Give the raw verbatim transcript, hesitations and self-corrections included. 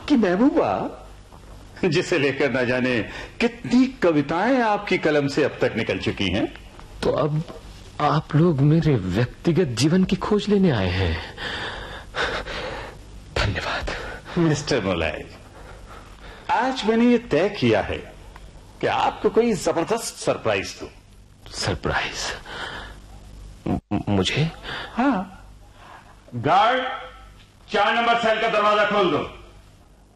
आपकी महबूबा, जिसे लेकर न जाने कितनी कविताएं आपकी कलम से अब तक निकल चुकी हैं। तो अब आप लोग मेरे व्यक्तिगत जीवन की खोज लेने आए हैं। धन्यवाद मिस्टर मोलाई। आज मैंने ये तय किया है कि आपको कोई जबरदस्त सरप्राइज दूं। सरप्राइज? मुझे? हाँ। गार्ड, चार नंबर सेल का दरवाजा खोल दो।